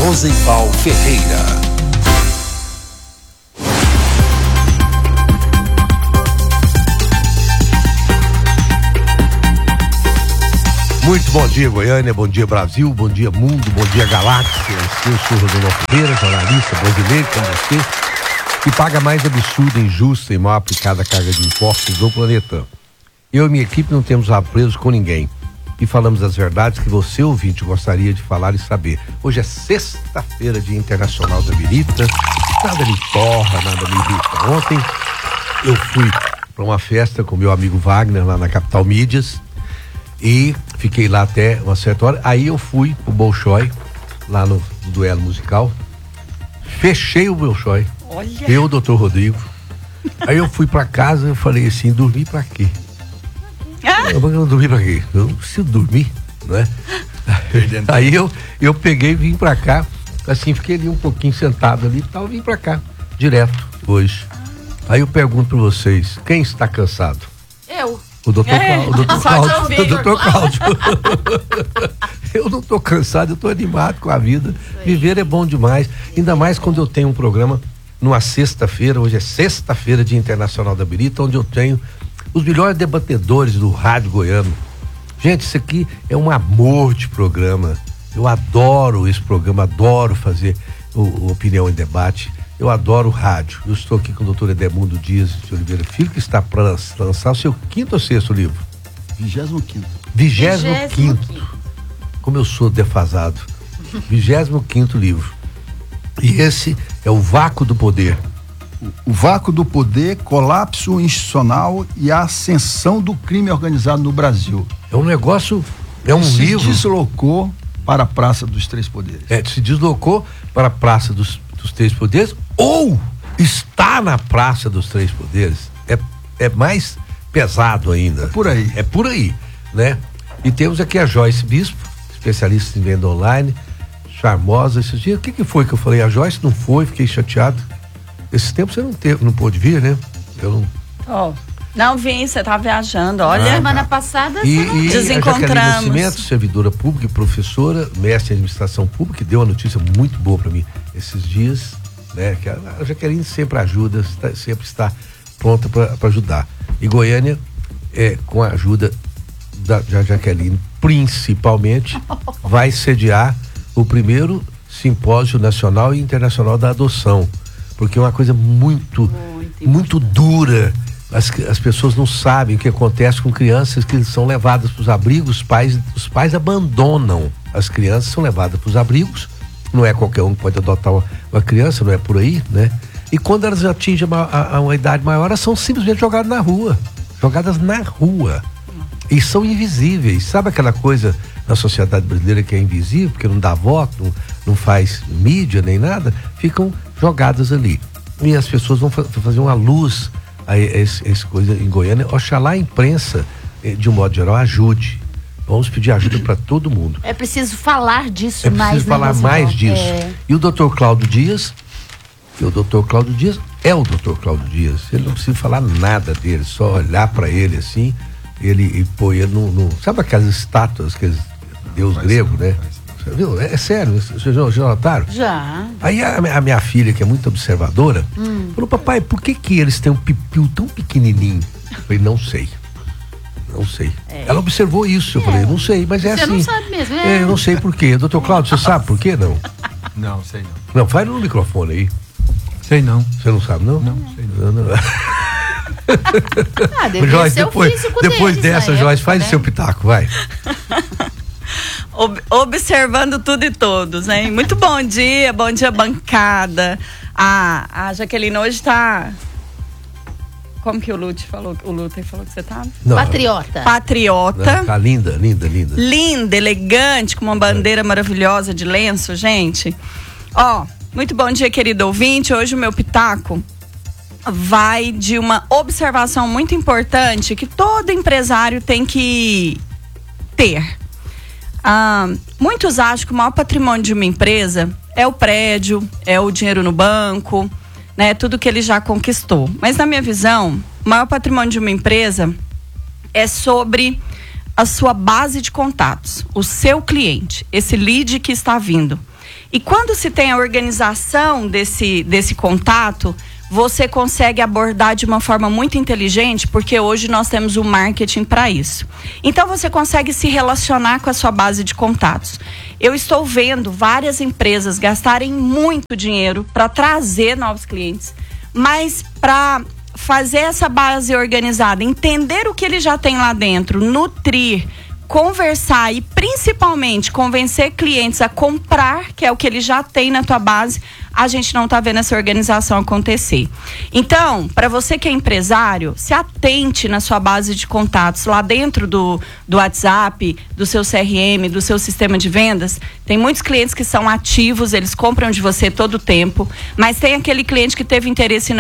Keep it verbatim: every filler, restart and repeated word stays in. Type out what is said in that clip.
Rosenval Ferreira. Muito bom dia, Goiânia, bom dia, Brasil, bom dia, mundo, bom dia, galáxia. Eu sou Rosenval Ferreira, jornalista brasileiro como você, que paga mais absurda, injusta e mal aplicada carga de impostos do planeta. Eu e minha equipe não temos apreços com ninguém e falamos as verdades que você, ouvinte, gostaria de falar e saber. Hoje é sexta-feira, Dia Internacional da Birita. Nada me torra, nada me irrita. Ontem eu fui para uma festa com meu amigo Wagner lá na Capital Mídias e fiquei lá até uma certa hora. Aí eu fui pro Bolshoi, lá no, no duelo musical. Fechei o Bolshoi. Olha. Eu, o doutor Rodrigo. Aí eu fui pra casa e falei assim, dormir pra quê? Ah. Eu não dormi pra quê? Eu não preciso dormir, não é? Aí eu, eu peguei e vim pra cá, assim, fiquei ali um pouquinho sentado ali e tal, vim pra cá, direto, hoje. Aí eu pergunto pra vocês, quem está cansado? Eu. O doutor É, Cláudio. O doutor só Cláudio. de ouvir. O doutor Cláudio. Eu não tô cansado, eu tô animado com a vida. Viver é bom demais, ainda mais quando eu tenho um programa numa sexta-feira, hoje é sexta-feira, Dia Internacional da Birita, onde eu tenho os melhores debatedores do rádio goiano. Gente, isso aqui é um amor de programa. Eu adoro esse programa, adoro fazer o, o Opinião em Debate. Eu adoro o rádio. Eu estou aqui com o doutor Edemundo Dias de Oliveira Filho, que está para lançar o seu quinto ou sexto livro? Vigésimo quinto. Vigésimo quinto. Como eu sou defasado. Vigésimo quinto livro. E esse é o Vácuo do Poder. O Vácuo do Poder, Colapso Institucional e a Ascensão do Crime Organizado no Brasil. É um negócio, é um se livro. Se deslocou para a Praça dos Três Poderes. É, se deslocou para a Praça dos, dos Três Poderes ou está na Praça dos Três Poderes. É, é mais pesado ainda. É por aí. É por aí, né? E temos aqui a Joyce Bispo, especialista em venda online, charmosa esses dias. O que que foi que eu falei? A Joyce não foi, fiquei chateado. Esse tempo você não teve, não pôde vir, né? Eu não... Oh, não vim, você tá viajando, olha. Ah, Semana tá. passada E, você não e desencontramos. a Jaqueline Nascimento, servidora pública e professora, mestre em administração pública, que deu uma notícia muito boa para mim esses dias, né? Que a, a Jaqueline sempre ajuda, está, sempre está pronta para ajudar. E Goiânia, é, com a ajuda da, da Jaqueline, principalmente, vai sediar o primeiro simpósio nacional e internacional da adoção. Porque é uma coisa muito, muito, muito dura. As, as pessoas não sabem o que acontece com crianças que são levadas para os abrigos, os pais, os pais abandonam as crianças, são levadas para os abrigos. Não é qualquer um que pode adotar uma, uma criança, não é por aí, né? E quando elas atingem uma, a, a uma idade maior, elas são simplesmente jogadas na rua. Jogadas na rua. E são invisíveis. Sabe aquela coisa na sociedade brasileira que é invisível, porque não dá voto, não, não faz mídia nem nada, ficam jogadas ali. E as pessoas vão fa- fazer uma luz a esse, a esse coisa em Goiânia. Oxalá a imprensa, de um modo geral, ajude. Vamos pedir ajuda para todo mundo. É preciso falar disso é mais. É preciso falar mais disso. É. E o doutor Cláudio Dias, o doutor Cláudio Dias é o doutor Cláudio Dias. Ele não precisa falar nada dele, só olhar para ele assim, ele e pôr ele no, no. Sabe aquelas estátuas, aqueles deus Vai grego, ser, né? Você viu? É, é sério, vocês já, já notaram? Já. Aí a, a minha filha, que é muito observadora, hum. falou, papai, por que que eles têm um pipiu tão pequenininho? Eu falei, não sei. Não sei. É. Ela observou isso, eu é. falei, não sei, mas é você assim. Você não sabe mesmo, é? É, eu não sei por quê. Doutor Cláudio, você sabe por quê, não? Não, sei não. Não, faz no microfone aí. Sei não. Você não sabe, não? Não, sei não. não, não. Ah, deve Joyce, ser depois, o físico depois deles, dessa, né? Joyce, faz né? o seu pitaco, vai. Ob- observando tudo e todos, hein? Muito bom dia, bom dia, bancada. Ah, a Jaqueline hoje tá... Como que o Lute falou? O Lute falou que você tava? Não, Patriota. Patriota. Não, tá linda, linda, linda. Linda, elegante, com uma bandeira maravilhosa de lenço, gente. Ó, muito bom dia, querido ouvinte. Hoje o meu pitaco vai de uma observação muito importante que todo empresário tem que ter. Ah, muitos acham que o maior patrimônio de uma empresa é o prédio, é o dinheiro no banco, né? Tudo que ele já conquistou. Mas na minha visão, o maior patrimônio de uma empresa é sobre a sua base de contatos, o seu cliente, esse lead que está vindo. E quando se tem a organização desse, desse contato, você consegue abordar de uma forma muito inteligente, porque hoje nós temos o marketing para isso. Então você consegue se relacionar com a sua base de contatos. Eu estou vendo várias empresas gastarem muito dinheiro para trazer novos clientes, mas para fazer essa base organizada, entender o que ele já tem lá dentro, nutrir, conversar e principalmente convencer clientes a comprar, que é o que ele já tem na tua base, a gente não está vendo essa organização acontecer. Então, para você que é empresário, se atente na sua base de contatos, lá dentro do, do WhatsApp, do seu C R M, do seu sistema de vendas. Tem muitos clientes que são ativos, eles compram de você todo o tempo, mas tem aquele cliente que teve interesse